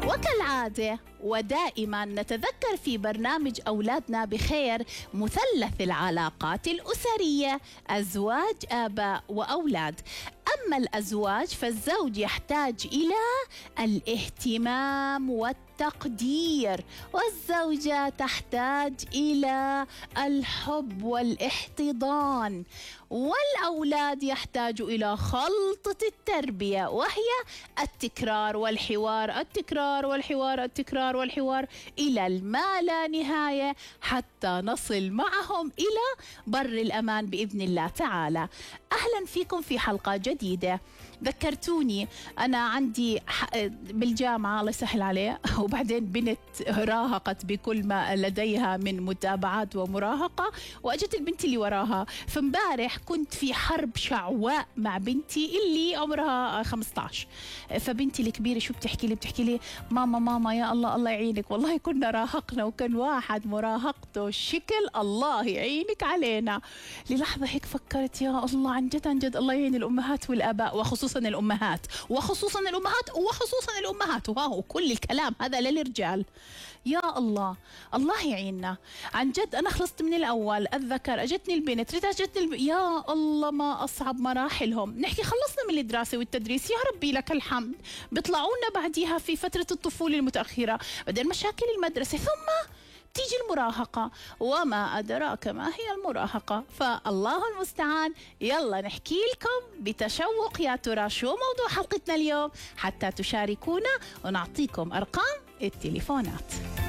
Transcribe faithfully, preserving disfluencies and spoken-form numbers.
وكالعادة ودائما نتذكر في برنامج أولادنا بخير مثلث العلاقات الأسرية: أزواج، آباء، وأولاد. أما الأزواج فالزوج يحتاج إلى الاهتمام والتقدير، والزوجة تحتاج إلى الحب والاحتضان، والأولاد يحتاجوا إلى خلطة التربية وهي التكرار والحوار التكرار والحوار التكرار والحوار إلى الما لا نهاية، حتى نصل معهم إلى بر الأمان بإذن الله تعالى. أهلا فيكم في حلقة جديدة. ذكرتوني أنا عندي بالجامعة الله يسهل عليه، وبعدين بنت راهقت بكل ما لديها من متابعات ومراهقة، وأجت البنت اللي وراها. فمبارح كنت في حرب شعواء مع بنتي اللي عمرها خمسة عشر. فبنتي الكبيرة شو بتحكي لي؟ بتحكي لي ماما ماما يا الله الله يعينك، والله كنا راهقنا وكان واحد مراهقته شكل الله يعينك علينا. للحظة هيك فكرت يا الله، عن جد عن جد الله يعين الأمهات والآباء، وخصوصا الأمهات وخصوصا الأمهات وخصوصا الأمهات وهو كل الكلام هذا للرجال. يا الله الله يعيننا عن جد. أنا خلصت من الأول أتذكر أجتني البنت ريتا أجتني الب... يا الله ما أصعب مراحلهم. نحكي خلصنا من الدراسة والتدريس يا ربي لك الحمد، بيطلعونا بعديها في فترة الطفولة المتأخرة، بعدين مشاكل المدرسة، ثم تيجي المراهقة، وما أدراك ما هي المراهقة، فالله المستعان. يلا نحكي لكم بتشوق يا ترى شو موضوع حلقتنا اليوم حتى تشاركونا ونعطيكم أرقام التليفونات.